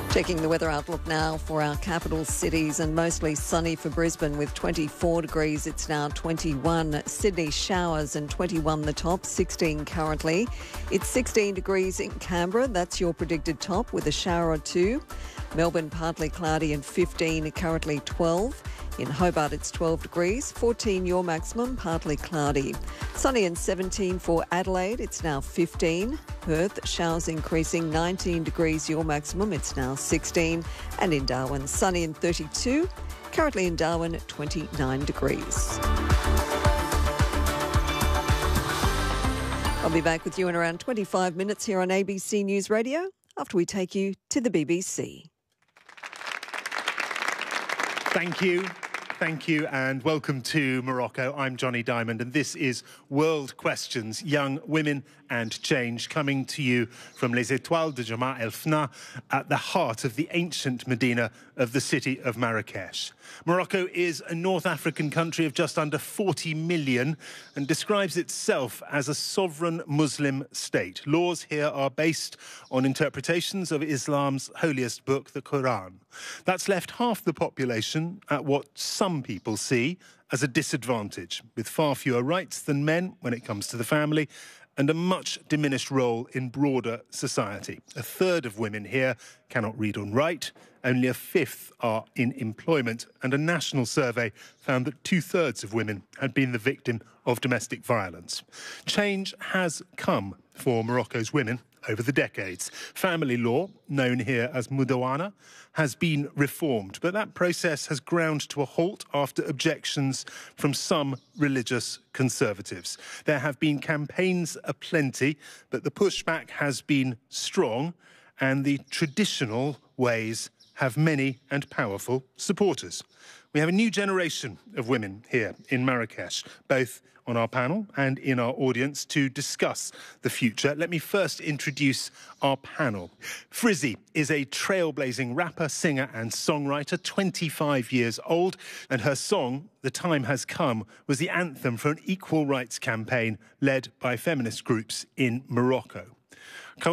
Checking the weather outlook now for our capital cities, and mostly sunny for Brisbane with 24 degrees. It's now 21. Sydney showers and 21 the top, 16 currently. It's 16 degrees in Canberra. That's your predicted top with a shower or two. Melbourne partly cloudy and 15, currently 12. In Hobart it's 12 degrees, 14 your maximum, partly cloudy. Sunny and 17 for Adelaide, it's now 15. Perth, showers increasing, 19 degrees your maximum, it's now 16. And in Darwin, sunny and 32. Currently in Darwin, 29 degrees. I'll be back with you in around 25 minutes here on ABC News Radio after we take you to the BBC. Thank you, and welcome to Morocco. I'm Johnny Diamond, and this is World Questions, Young Women and Change, coming to you from Les Étoiles de Jemaa El Fna, at the heart of the ancient Medina of the city of Marrakesh. Morocco is a North African country of just under 40 million and describes itself as a sovereign Muslim state. Laws here are based on interpretations of Islam's holiest book, the Quran. That's left half the population at what some people see as a disadvantage, with far fewer rights than men when it comes to the family, and a much diminished role in broader society. A third of women here cannot read or write, only a fifth are in employment, and a national survey found that 2/3 of women had been the victim of domestic violence. Change has come for Morocco's women over the decades. Family law, known here as Mudawana, has been reformed, but that process has ground to a halt after objections from some religious conservatives. There have been campaigns aplenty, but the pushback has been strong, and the traditional ways have many and powerful supporters. We have a new generation of women here in Marrakesh, both on our panel and in our audience, to discuss the future. Let me first introduce our panel. Frizzy is a trailblazing rapper, singer and songwriter, 25 years old, and her song, The Time Has Come, was the anthem for an equal rights campaign led by feminist groups in Morocco.